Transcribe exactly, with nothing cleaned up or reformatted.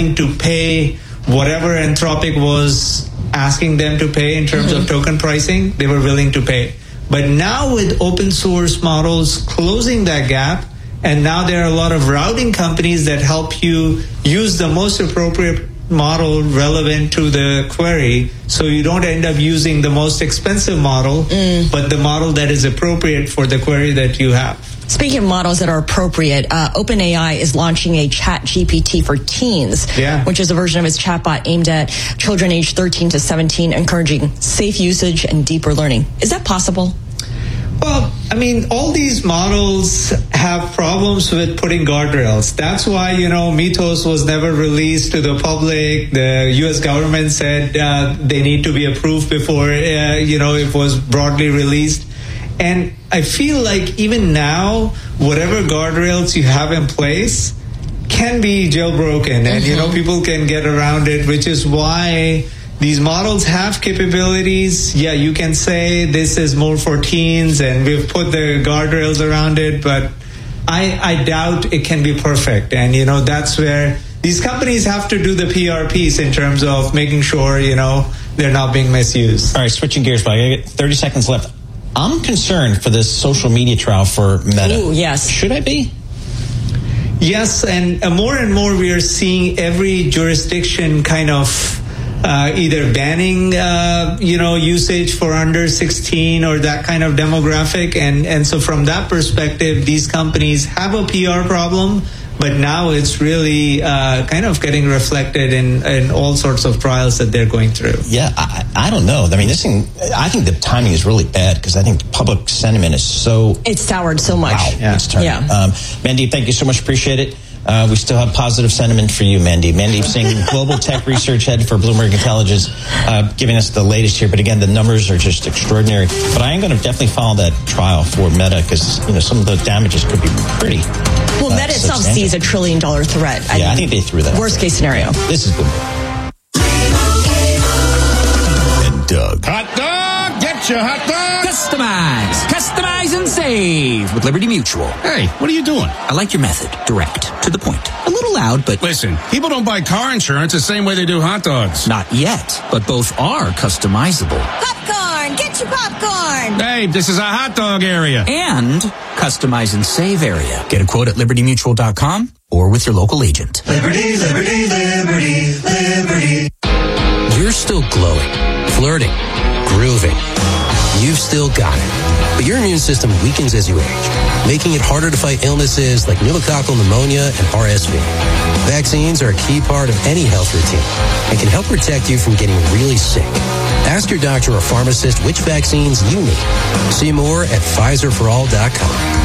to pay whatever Anthropic was asking them to pay in terms mm-hmm. of token pricing. They were willing to pay. But now with open source models closing that gap, and now there are a lot of routing companies that help you use the most appropriate model relevant to the query, so you don't end up using the most expensive model, mm. but the model that is appropriate for the query that you have. Speaking of models that are appropriate, uh, OpenAI is launching a Chat G P T for teens, yeah. which is a version of its chatbot aimed at children aged thirteen to seventeen, encouraging safe usage and deeper learning. Is that possible? Well, I mean, all these models have problems with putting guardrails. That's why, you know, Mythos was never released to the public. The U S government said uh, they need to be approved before, uh, you know, it was broadly released. And I feel like even now, whatever guardrails you have in place can be jailbroken. And, you know, people can get around it, which is why these models have capabilities. Yeah, you can say this is more for teens and we've put the guardrails around it, but I, I doubt it can be perfect. And, you know, that's where these companies have to do the P R piece in terms of making sure, you know, they're not being misused. All right, switching gears, but I got thirty seconds left. I'm concerned for this social media trial for Meta. Ooh, yes. Should I be? Yes, and uh, more and more we are seeing every jurisdiction kind of Uh, either banning, uh, you know, usage for under sixteen or that kind of demographic. And, and so from that perspective, these companies have a P R problem, but now it's really uh, kind of getting reflected in, in all sorts of trials that they're going through. Yeah, I, I don't know. I mean, this thing, I think the timing is really bad because I think public sentiment is so... It's soured so much. Wow, yeah. it's turning. Yeah. Um, Mandeep, thank you so much. Appreciate it. Uh, we still have positive sentiment for you, Mandeep. Mandeep Singh, Global Tech Research Head for Bloomberg Intelligence, uh, giving us the latest here. But again, the numbers are just extraordinary. But I am going to definitely follow that trial for Meta because, you know, some of the damages could be pretty Well, uh, Meta itself substantial. sees a trillion dollar threat. I yeah, mean, I think they threw that. Worst case scenario. This is Bloomberg. And Doug. Hot dog! Get your hot dog! Customize. Customize and save with Liberty Mutual. Hey, what are you doing? I like your method. Direct. To the point. A little loud, but... Listen, people don't buy car insurance the same way they do hot dogs. Not yet, but both are customizable. Popcorn! Get your popcorn! Hey, this is a hot dog area. And customize and save area. Get a quote at liberty mutual dot com or with your local agent. Liberty, liberty, liberty, liberty. You're still glowing, flirting, grooving. You've still got it. But your immune system weakens as you age, making it harder to fight illnesses like pneumococcal pneumonia and R S V. Vaccines are a key part of any health routine and can help protect you from getting really sick. Ask your doctor or pharmacist which vaccines you need. See more at Pfizer for all dot com.